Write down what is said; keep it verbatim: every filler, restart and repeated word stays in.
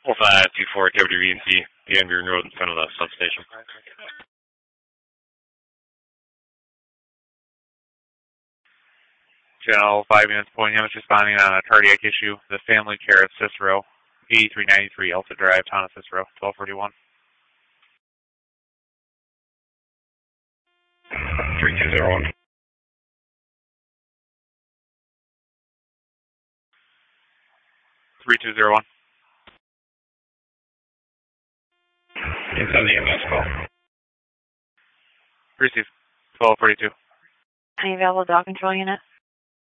four five two four, W B and T, the Environ Road in front of the substation. Channel five minutes, point him is responding on a cardiac issue. The family care at Cicero, eighty-three ninety-three Alta Drive, Town of Cicero, twelve forty-one. three two zero one. three two zero one. Inside the M S call. Receive, twelve forty-two. Any available dog control unit?